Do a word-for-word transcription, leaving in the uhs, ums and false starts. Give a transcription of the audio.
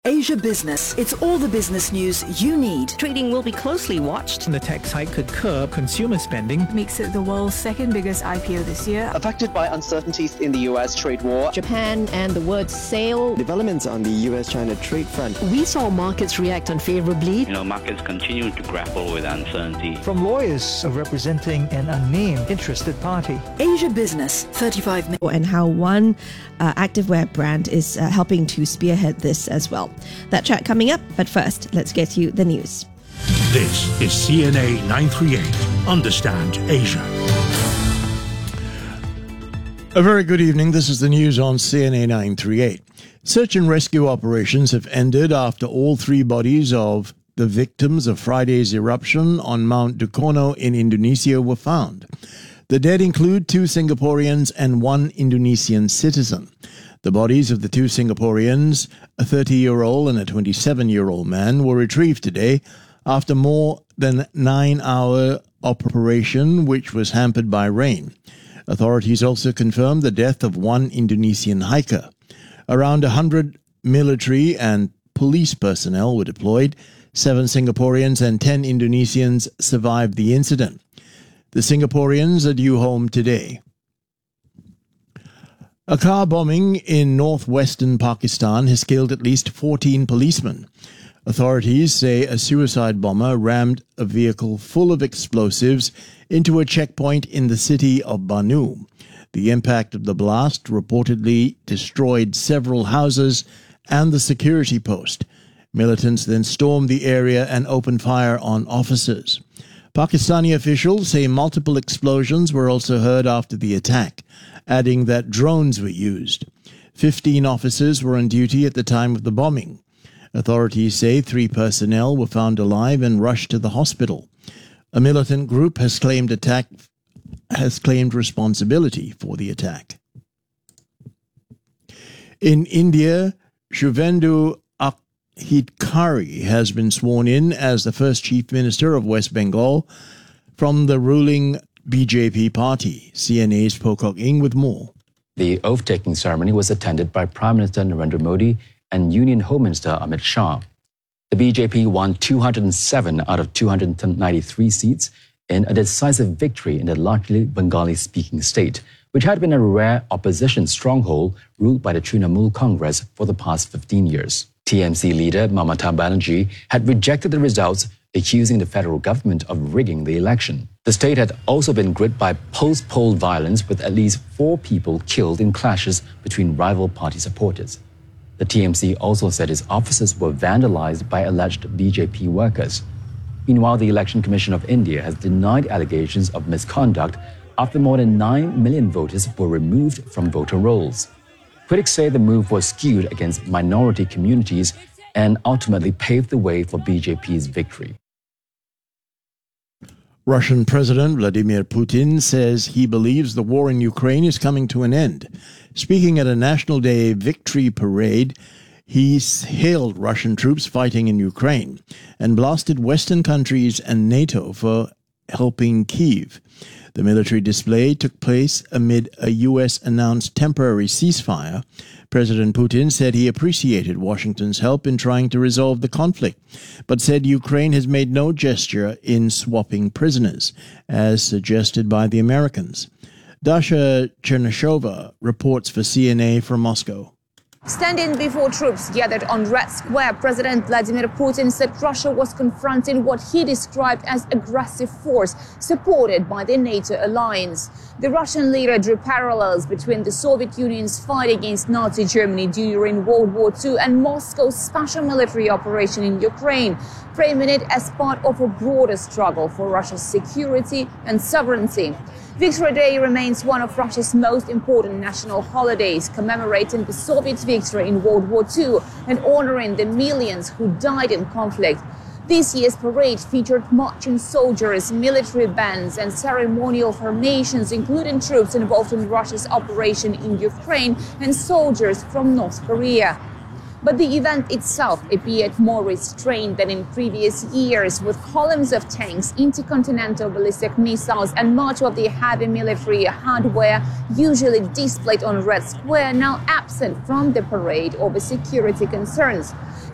Asia Business. It's all the business news you need. Trading will be closely watched. The tax hike could curb consumer spending. Makes it the world's second biggest I P O this year. Affected by uncertainties in the U S trade war. Japan and the word sale. Developments on the U S China trade front. We saw markets react unfavorably. You know, markets continue to grapple with uncertainty. From lawyers representing an unnamed interested party. Asia Business, thirty-five minutes. And how one uh, activewear brand is uh, helping to spearhead this as well. That chat coming up, but first, let's get you the news. This is C N A nine thirty-eight. Understand Asia. A very good evening. This is the news on C N A nine thirty-eight. Search and rescue operations have ended after all three bodies of the victims of Friday's eruption on Mount Dukono in Indonesia were found. The dead include two Singaporeans and one Indonesian citizen. The bodies of the two Singaporeans, a thirty-year-old and a twenty-seven-year-old man, were retrieved today after more than nine-hour operation, which was hampered by rain. Authorities also confirmed the death of one Indonesian hiker. Around one hundred military and police personnel were deployed. Seven Singaporeans and ten Indonesians survived the incident. The Singaporeans are due home today. A car bombing in northwestern Pakistan has killed at least fourteen policemen. Authorities say a suicide bomber rammed a vehicle full of explosives into a checkpoint in the city of Banu. The impact of the blast reportedly destroyed several houses and the security post. Militants then stormed the area and opened fire on officers. Pakistani officials say multiple explosions were also heard after the attack, adding that drones were used. Fifteen officers were on duty at the time of the bombing. Authorities say three personnel were found alive and rushed to the hospital. A militant group has claimed attack has claimed responsibility for the attack. In India, Shubhendu Adhikari has been sworn in as the first Chief Minister of West Bengal from the ruling B J P party. C N A's Pocock Ing with more. The oath-taking ceremony was attended by Prime Minister Narendra Modi and Union Home Minister Amit Shah. The B J P won two hundred seven out of two hundred ninety-three seats in a decisive victory in the largely Bengali-speaking state, which had been a rare opposition stronghold ruled by the Trinamool Congress for the past fifteen years. T M C leader Mamata Banerjee had rejected the results, accusing the federal government of rigging the election. The state had also been gripped by post-poll violence, with at least four people killed in clashes between rival party supporters. The T M C also said its offices were vandalized by alleged B J P workers. Meanwhile, the Election Commission of India has denied allegations of misconduct after more than nine million voters were removed from voter rolls. Critics say the move was skewed against minority communities and ultimately paved the way for B J P's victory. Russian President Vladimir Putin says he believes the war in Ukraine is coming to an end. Speaking at a National Day victory parade, he hailed Russian troops fighting in Ukraine and blasted Western countries and NATO for helping Kyiv. The military display took place amid a U S-announced temporary ceasefire. President Putin said he appreciated Washington's help in trying to resolve the conflict, but said Ukraine has made no gesture in swapping prisoners, as suggested by the Americans. Dasha Chernyshova reports for C N A from Moscow. Standing before troops gathered on Red Square, President Vladimir Putin said Russia was confronting what he described as aggressive force supported by the NATO alliance. The Russian leader drew parallels between the Soviet Union's fight against Nazi Germany during World War Two and Moscow's special military operation in Ukraine, framing it as part of a broader struggle for Russia's security and sovereignty. Victory Day remains one of Russia's most important national holidays, commemorating the Soviet victory in World War Two and honoring the millions who died in conflict. This year's parade featured marching soldiers, military bands, and ceremonial formations, including troops involved in Russia's operation in Ukraine and soldiers from North Korea. But the event itself appeared more restrained than in previous years, with columns of tanks, intercontinental ballistic missiles, and much of the heavy military hardware usually displayed on Red Square now absent from the parade over security concerns.